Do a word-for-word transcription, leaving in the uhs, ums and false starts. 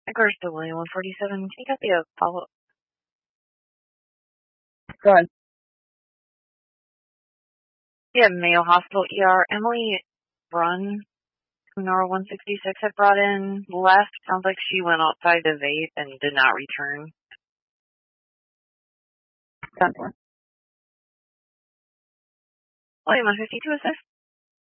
Garcia William one forty-seven. Can you copy a follow-up? Go ahead. Yeah, Mayo Hospital E R. Emily Brunn, Kunara one sixty-six, had brought in left. Sounds like she went outside to vape and did not return. Done for. William one fifty-two, assist.